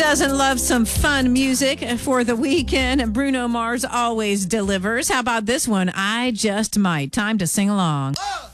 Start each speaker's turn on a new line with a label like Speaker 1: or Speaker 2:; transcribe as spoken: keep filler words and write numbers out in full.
Speaker 1: doesn't love some fun music for the weekend? Bruno Mars always delivers. How about this one? I Just Might. Time to sing along.
Speaker 2: Oh.